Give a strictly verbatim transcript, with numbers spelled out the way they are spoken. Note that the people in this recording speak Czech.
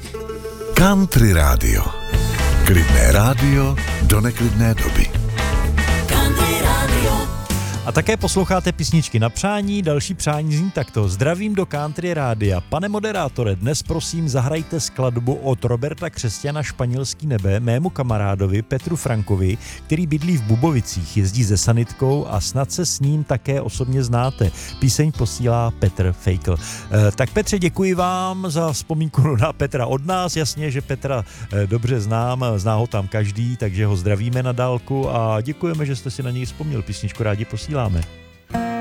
Country rádio. Klidné rádio do neklidné doby. Country rádio. A také posloucháte písničky na přání, další přání zní takto. Zdravím do Country rádia. Pane moderátore, dnes prosím zahrajte skladbu od Roberta Křesťana Španělský nebe mému kamarádovi Petru Frankovi, který bydlí v Bubovicích, jezdí se sanitkou a snad se s ním také osobně znáte. Píseň posílá Petr Fejkl. E, tak Petře, děkuji vám za vzpomínku na Petra od nás. Jasně, že Petra e, dobře znám, zná ho tam každý, takže ho zdravíme na dálku a děkujeme, že jste si na něj vzpomněl. Písničku rádi posíláme.